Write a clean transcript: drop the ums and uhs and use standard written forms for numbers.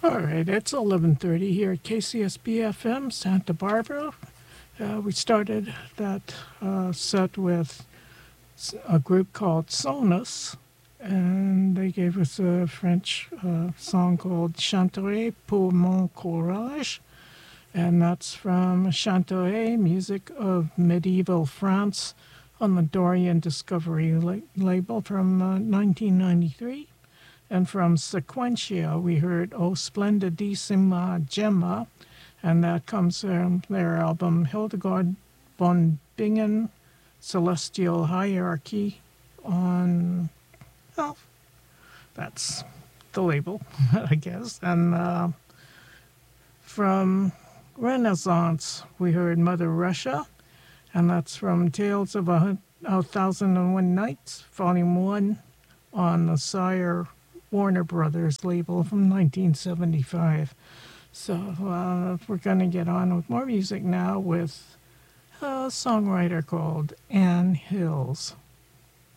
All right, it's 11:30 here at KCSB FM, Santa Barbara. We started that set with a group called Sonus, and they gave us a French song called Chanterai pour mon courage, and that's from Chanterai, music of medieval France, on the Dorian Discovery label from 1993. And from Sequentia, we heard O Splendidissima Gemma, and that comes from their album Hildegard von Bingen, Celestial Hierarchy, on, well, that's the label, I guess. And from Renaissance, we heard Mother Russia, and that's from Tales of a Thousand and One Nights, Volume 1, on the Sire Warner Brothers label from 1975. So we're going to get on with more music now with a songwriter called Anne Hills.